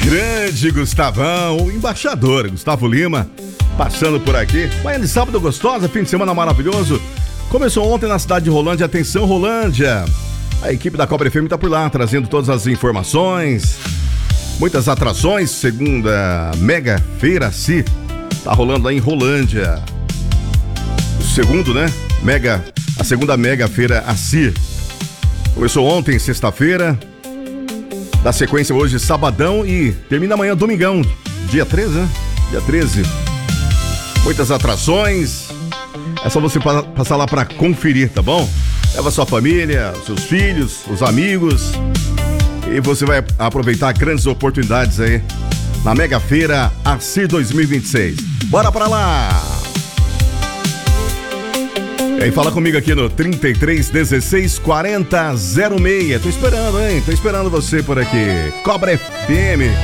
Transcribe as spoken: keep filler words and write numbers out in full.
Grande Gustavão, o embaixador Gustavo Lima, passando por aqui. Manhã de sábado gostosa, fim de semana maravilhoso. Começou ontem na cidade de Rolândia. Atenção, Rolândia. A equipe da Cobra F M tá por lá, trazendo todas as informações. Muitas atrações, segunda Mega Feira Si. Tá rolando lá em Rolândia. O segundo, né? Mega, a segunda Mega Feira Si. Começou ontem, sexta-feira. Dá sequência hoje, sabadão, e termina amanhã, domingão, dia treze, né? Dia treze. Muitas atrações. É só você pa- passar lá pra conferir, tá bom? Leva sua família, seus filhos, os amigos. E você vai aproveitar grandes oportunidades aí na Mega Feira Si dois mil e vinte e seis. Bora pra lá! E aí, fala comigo aqui no trinta e três, dezesseis, quarenta, zero seis. Tô esperando, hein? Tô esperando você por aqui. Cobra F M.